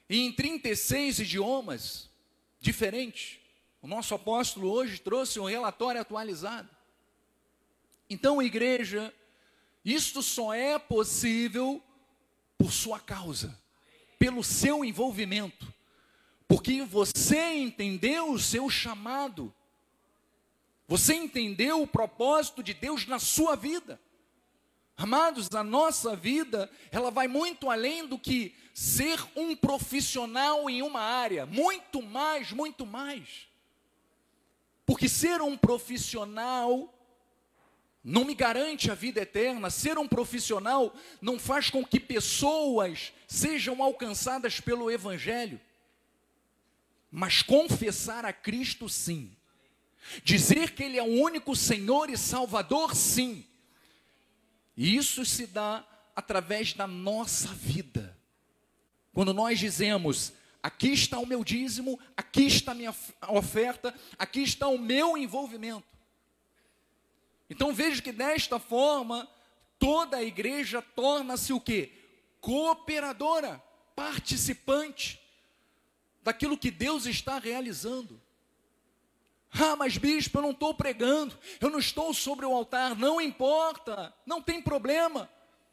e em 36 idiomas diferentes. O nosso apóstolo hoje trouxe um relatório atualizado. Então, igreja, isto só é possível por sua causa, pelo seu envolvimento, porque você entendeu o seu chamado, você entendeu o propósito de Deus na sua vida. Amados, a nossa vida, ela vai muito além do que ser um profissional em uma área, muito mais, muito mais. Porque ser um profissional não me garante a vida eterna. Ser um profissional não faz com que pessoas sejam alcançadas pelo Evangelho. Mas confessar a Cristo, sim. Dizer que Ele é o único Senhor e Salvador, sim. E isso se dá através da nossa vida. Quando nós dizemos, aqui está o meu dízimo, aqui está a minha oferta, aqui está o meu envolvimento. Então veja que desta forma, toda a igreja torna-se o quê? Cooperadora, participante daquilo que Deus está realizando. Ah, mas bispo, eu não estou pregando, eu não estou sobre o altar. Não importa, não tem problema.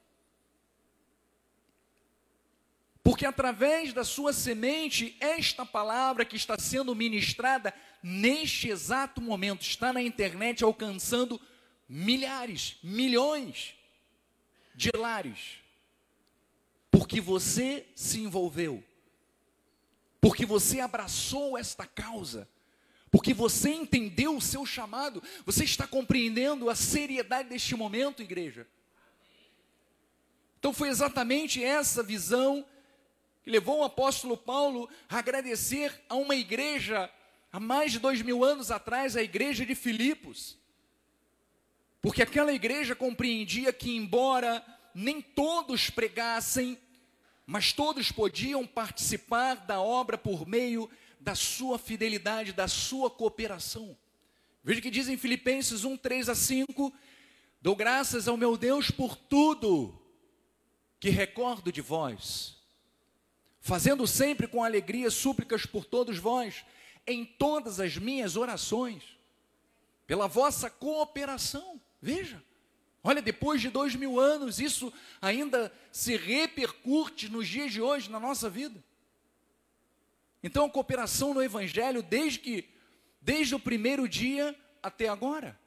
Porque através da sua semente, esta palavra que está sendo ministrada neste exato momento, está na internet alcançando milhares, milhões de lares. Porque você se envolveu, porque você abraçou esta causa, porque você entendeu o seu chamado. Você está compreendendo a seriedade deste momento, igreja? Então foi exatamente essa visão que levou o apóstolo Paulo a agradecer a uma igreja, há mais de 2000 anos atrás, a igreja de Filipos. Porque aquela igreja compreendia que, embora nem todos pregassem, mas todos podiam participar da obra por meio da sua fidelidade, da sua cooperação. Veja que diz em Filipenses 1, 3-5, dou graças ao meu Deus por tudo que recordo de vós, fazendo sempre com alegria súplicas por todos vós, em todas as minhas orações, pela vossa cooperação. Veja, olha, depois de 2000 anos, isso ainda se repercute nos dias de hoje, na nossa vida. Então, a cooperação no Evangelho, desde o primeiro dia até agora.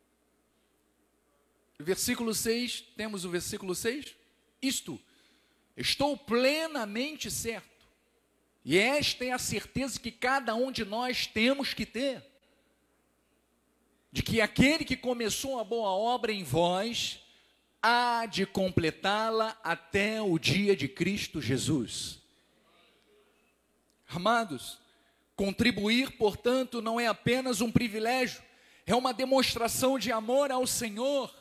Versículo 6, temos o versículo 6. Isto, estou plenamente certo, e esta é a certeza que cada um de nós temos que ter, de que aquele que começou a boa obra em vós, há de completá-la até o dia de Cristo Jesus. Amados, contribuir, portanto, não é apenas um privilégio, é uma demonstração de amor ao Senhor,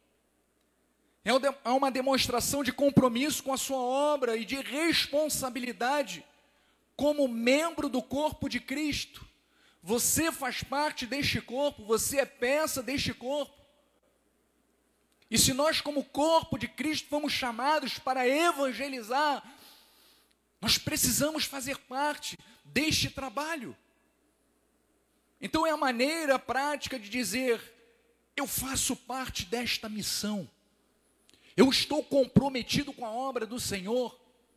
é uma demonstração de compromisso com a sua obra e de responsabilidade como membro do corpo de Cristo. Você faz parte deste corpo, você é peça deste corpo. E se nós, como corpo de Cristo, fomos chamados para evangelizar, nós precisamos fazer parte deste trabalho. Então é a maneira prática de dizer, eu faço parte desta missão. Eu estou comprometido com a obra do Senhor.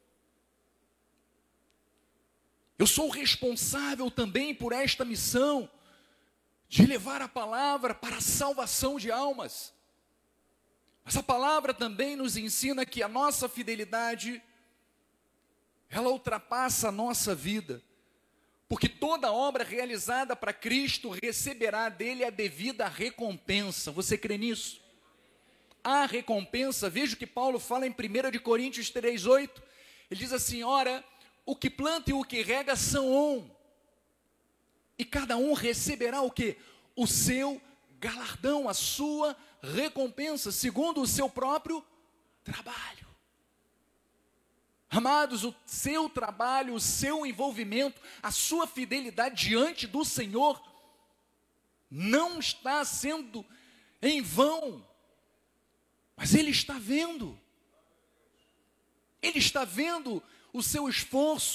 Eu sou responsável também por esta missão de levar a palavra para a salvação de almas. Mas a palavra também nos ensina que a nossa fidelidade, ela ultrapassa a nossa vida, porque toda obra realizada para Cristo receberá dele a devida recompensa. Você crê nisso? A recompensa, veja o que Paulo fala em 1 Coríntios 3:8, ele diz assim, ora, o que planta e o que rega são um, e cada um receberá o quê? O seu galardão, a sua recompensa, segundo o seu próprio trabalho. Amados, o seu trabalho, o seu envolvimento, a sua fidelidade diante do Senhor, não está sendo em vão, mas Ele está vendo o seu esforço,